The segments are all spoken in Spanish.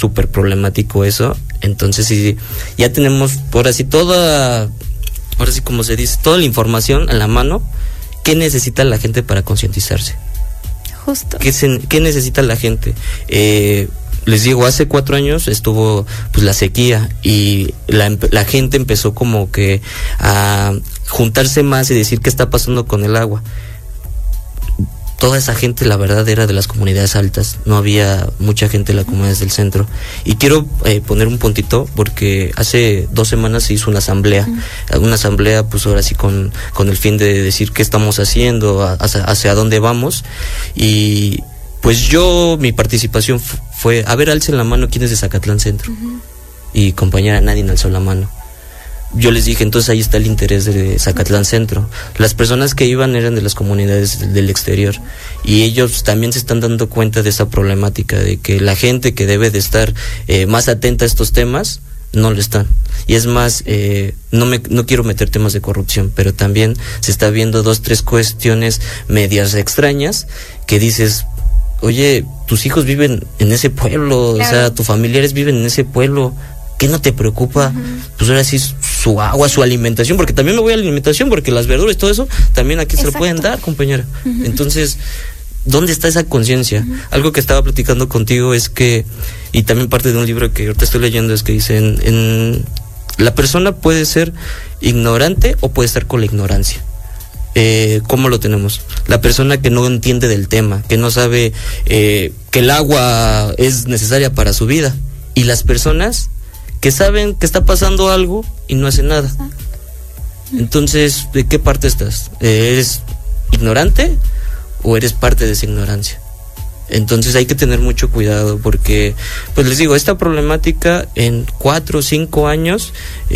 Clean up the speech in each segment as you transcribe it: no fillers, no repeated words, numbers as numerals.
súper problemático eso. Entonces sí, ya tenemos ahora sí como se dice, toda la información en la mano. ¿Qué necesita la gente para concientizarse? Justo. ¿Qué necesita la gente? Les digo, hace 4 años estuvo pues la sequía y la gente empezó como que a juntarse más y decir qué está pasando con el agua. Toda esa gente, la verdad, era de las comunidades altas, no había mucha gente de las comunidades del centro. Y quiero poner un puntito, porque hace 2 semanas se hizo una asamblea, pues ahora sí con el fin de decir qué estamos haciendo, hacia dónde vamos. Y pues mi participación fue, a ver, alcen la mano quién es de Zacatlán Centro. Y compañera, nadie alzó la mano. Yo les dije, entonces ahí está el interés de Zacatlán Centro. Las personas que iban eran de las comunidades del exterior, y ellos también se están dando cuenta de esa problemática, de que la gente que debe de estar más atenta a estos temas, no lo están. Y es más, no quiero meter temas de corrupción, pero también se está viendo 2-3 cuestiones medias extrañas, que dices, oye, tus hijos viven en ese pueblo, claro. O sea, tus familiares viven en ese pueblo, ¿qué no te preocupa? Pues ahora sí, su agua, su alimentación, porque también me voy a la alimentación, porque las verduras y todo eso, también aquí se lo pueden dar, compañera. Entonces, ¿dónde está esa conciencia? Algo que estaba platicando contigo es que, y también parte de un libro que ahorita estoy leyendo, es que dicen, la persona puede ser ignorante o puede estar con la ignorancia. ¿Cómo lo tenemos? La persona que no entiende del tema, que no sabe que el agua es necesaria para su vida, y las personas que saben que está pasando algo y no hacen nada. Entonces, ¿de qué parte estás? ¿Eres ignorante o eres parte de esa ignorancia? Entonces hay que tener mucho cuidado, porque, pues les digo, esta problemática en 4 o 5 años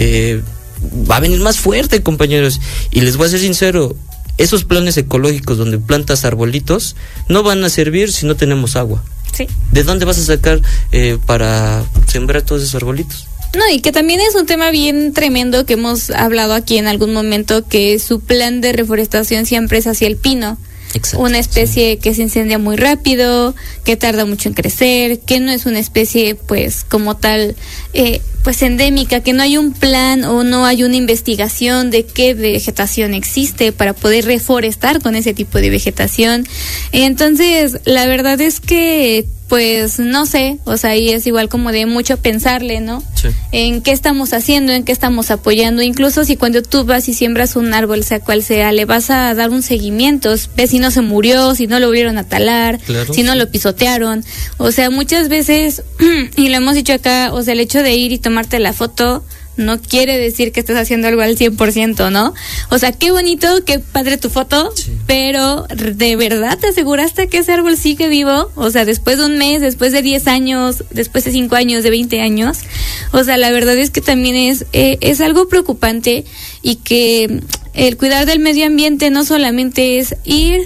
va a venir más fuerte, compañeros. Y les voy a ser sincero, esos planes ecológicos donde plantas arbolitos no van a servir si no tenemos agua. Sí. ¿De dónde vas a sacar para sembrar todos esos arbolitos? No, y que también es un tema bien tremendo que hemos hablado aquí en algún momento, que su plan de reforestación siempre es hacia el pino. Exacto, una especie que se incendia muy rápido, que tarda mucho en crecer, que no es una especie pues como tal pues endémica, que no hay un plan o no hay una investigación de qué vegetación existe para poder reforestar con ese tipo de vegetación. Entonces, la verdad es que pues no sé, o sea, ahí es igual como de mucho pensarle, ¿no? Sí. En qué estamos haciendo, en qué estamos apoyando, incluso si cuando tú vas y siembras un árbol, sea cual sea, le vas a dar un seguimiento, ves si no se murió, si no lo volvieron a talar, claro, si no lo pisotearon, o sea, muchas veces, y lo hemos dicho acá, o sea, el hecho de ir y tomarte la foto no quiere decir que estés haciendo algo al 100%, ¿no? O sea, qué bonito, qué padre tu foto, sí, pero ¿de verdad te aseguraste que ese árbol sigue vivo? O sea, después de un mes, después de 10 años, después de 5 años, de 20 años. O sea, la verdad es que también es algo preocupante, y que el cuidar del medio ambiente no solamente es ir,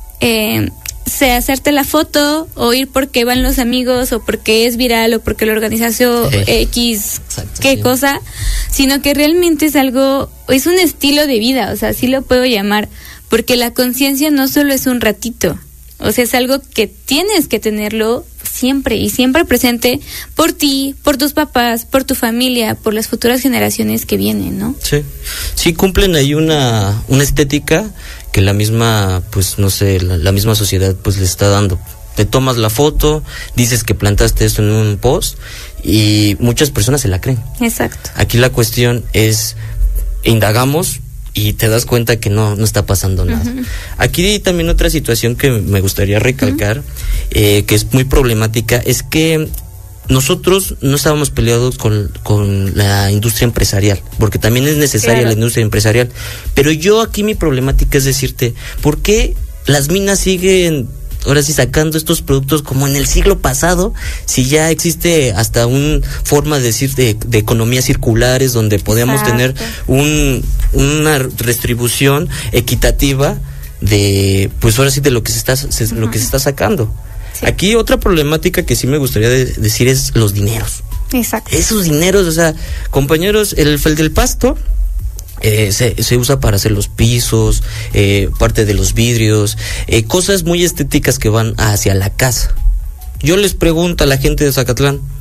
hacerte la foto, o ir porque van los amigos, o porque es viral, o porque la organización X, exacto, qué sí, cosa, sino que realmente es algo, es un estilo de vida, o sea, así lo puedo llamar, porque la conciencia no solo es un ratito, o sea, es algo que tienes que tenerlo siempre, y siempre presente por ti, por tus papás, por tu familia, por las futuras generaciones que vienen, ¿no? Sí, cumplen ahí una estética que la misma, pues no sé, la misma sociedad pues le está dando. Te tomas la foto, dices que plantaste esto en un post, y muchas personas se la creen. Exacto. Aquí la cuestión es, indagamos y te das cuenta que no está pasando nada. Aquí también otra situación que me gustaría recalcar, que es muy problemática, es que nosotros no estábamos peleados con la industria empresarial, porque también es necesaria, claro, la industria empresarial, pero yo aquí mi problemática es decirte, ¿por qué las minas siguen ahora sí sacando estos productos como en el siglo pasado, si ya existe hasta una forma de decir de economías circulares, donde podemos tener una retribución equitativa de, pues ahora sí, de lo que se está sacando? Sí. Aquí otra problemática que sí me gustaría decir es los dineros. Exacto. Esos dineros, o sea, compañeros, el del pasto se usa para hacer los pisos, parte de los vidrios, cosas muy estéticas que van hacia la casa. Yo les pregunto a la gente de Zacatlán,